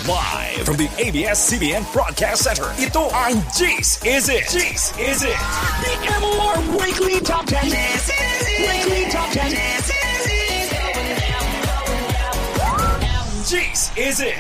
Live from the ABS-CBN Broadcast Center, ito ang G's Is It? G's Is It? The MOR Weekly Top 10. Weekly Top 10. G's Is It?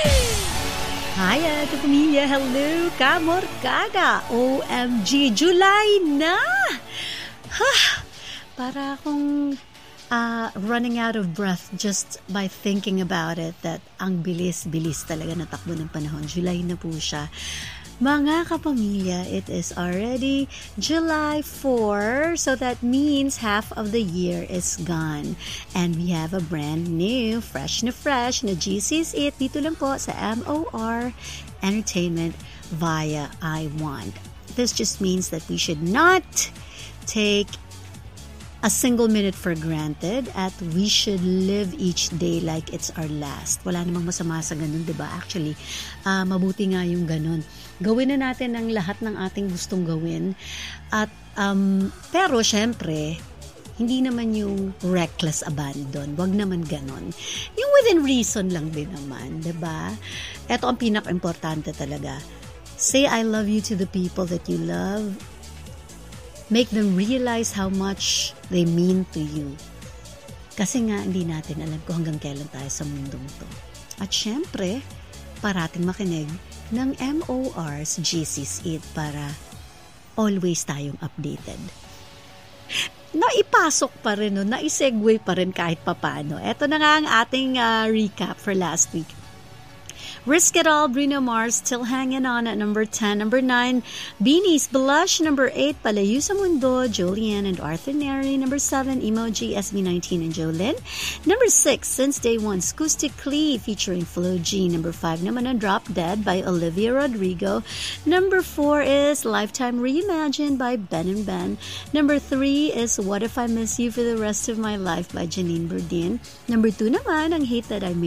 Hi, kapamilya. Hello, kamorkada. OMG, July na! Ha! Para akong running out of breath just by thinking about it, that ang bilis-bilis talaga natakbo ng panahon. July na po siya. Mga kapamilya, it is already July 4, so that means half of the year is gone. And we have a brand new, fresh na GC's It dito lang po sa MOR Entertainment via I Want. This just means that we should not take a single minute for granted at we should live each day like it's our last. Wala namang masama sa ganun, diba? Actually, mabuti nga yung ganun. Gawin na natin ang lahat ng ating gustong gawin. At, pero syempre, hindi naman yung reckless abandon. Wag naman ganun. Yung within reason lang din naman, diba? Ito ang pinaka-importante talaga. Say I love you to the people that you love. Make them realize how much they mean to you. Kasi nga, hindi natin alam kung hanggang kailan tayo sa mundong to. At syempre, parating makinig ng MOR's GC's It para always tayong updated. Naipasok pa rin, no? Naisegue pa rin kahit papano. Ito na nga ang ating recap for last week. Risk It All, Bruno Mars, Still Hanging On at number 10. Number 9, Beanies, Blush. Number 8, Palayo sa Mundo, Julian and Arthur Neri. Number 7, Emoji, SB19 and Jolyn. Number 6, Since Day One, Acoustically featuring Flo G. Number 5 naman ang Drop Dead by Olivia Rodrigo. Number 4 is Lifetime Reimagined by Ben and Ben. Number 3 is What If I Miss You for the Rest of My Life by Janine Burdin. Number 2 naman ang Hate That I Made